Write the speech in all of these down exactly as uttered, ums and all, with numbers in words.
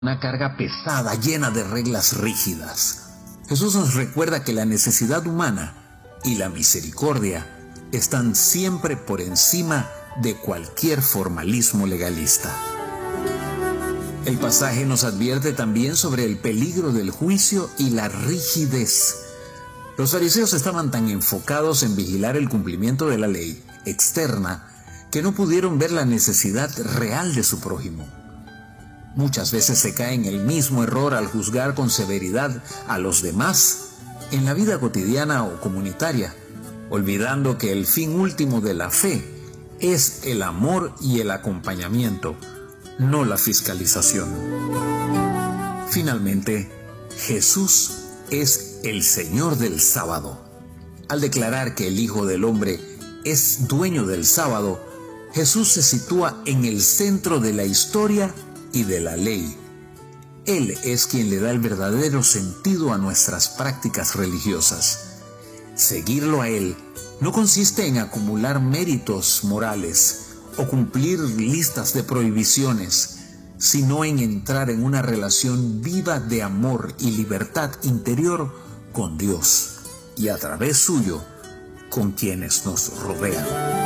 una carga pesada, llena de reglas rígidas. Jesús nos recuerda que la necesidad humana y la misericordia están siempre por encima de cualquier formalismo legalista. El pasaje nos advierte también sobre el peligro del juicio y la rigidez. Los fariseos estaban tan enfocados en vigilar el cumplimiento de la ley externa que no pudieron ver la necesidad real de su prójimo. Muchas veces se cae en el mismo error al juzgar con severidad a los demás en la vida cotidiana o comunitaria, olvidando que el fin último de la fe es el amor y el acompañamiento, no la fiscalización. Finalmente, Jesús es el Señor del sábado. Al declarar que el Hijo del Hombre es dueño del sábado, Jesús se sitúa en el centro de la historia y de la ley. Él es quien le da el verdadero sentido a nuestras prácticas religiosas. Seguirlo a Él no consiste en acumular méritos morales o cumplir listas de prohibiciones, sino en entrar en una relación viva de amor y libertad interior con Dios y a través suyo con quienes nos rodean.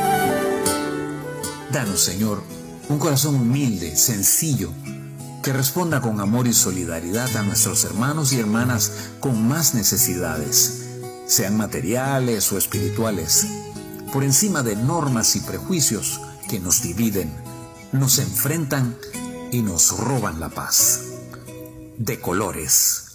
Danos, Señor, un corazón humilde, sencillo, que responda con amor y solidaridad a nuestros hermanos y hermanas con más necesidades, sean materiales o espirituales, por encima de normas y prejuicios que nos dividen, nos enfrentan y nos roban la paz. De colores.